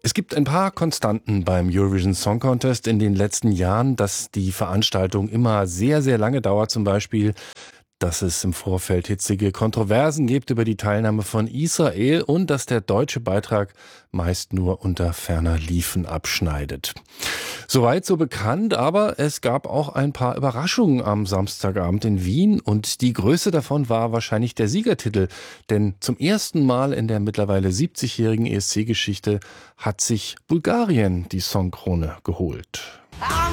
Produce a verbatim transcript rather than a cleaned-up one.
Es gibt ein paar Konstanten beim Eurovision Song Contest in den letzten Jahren, dass die Veranstaltung immer sehr, sehr lange dauert. Zum Beispiel, dass es im Vorfeld hitzige Kontroversen gibt über die Teilnahme von Israel und dass der deutsche Beitrag meist nur unter ferner Liefen abschneidet. Soweit so bekannt, aber es gab auch ein paar Überraschungen am Samstagabend in Wien und die größte davon war wahrscheinlich der Siegertitel, denn zum ersten Mal in der mittlerweile siebzigjährigen E S C-Geschichte hat sich Bulgarien die Songkrone geholt.